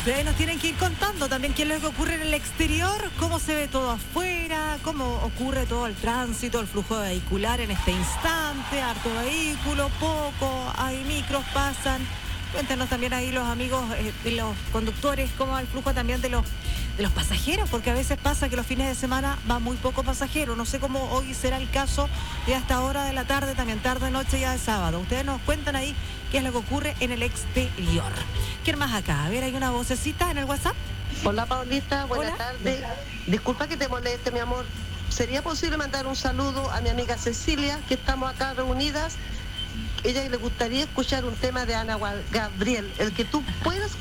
Ustedes nos tienen que ir contando también qué es lo que ocurre en el exterior, cómo se ve todo afuera, cómo ocurre todo el tránsito, el flujo vehicular en este instante, harto vehículo, poco, hay micros, pasan. Cuéntenos también ahí los amigos de los conductores, cómo va el flujo también de los pasajeros, porque a veces pasa que los fines de semana va muy poco pasajero. No sé cómo hoy será el caso de hasta hora de la tarde, también tarde, noche, ya de sábado. Ustedes nos cuentan ahí qué es lo que ocurre en el exterior. ¿Quién más acá? A ver, hay una vocecita en el WhatsApp. Hola Paulita, buenas Hola. tardes. Disculpa que te moleste, mi amor. ¿Sería posible mandar un saludo a mi amiga Cecilia, que estamos acá reunidas? Ella le gustaría escuchar un tema de Ana Gabriel, el que tú puedas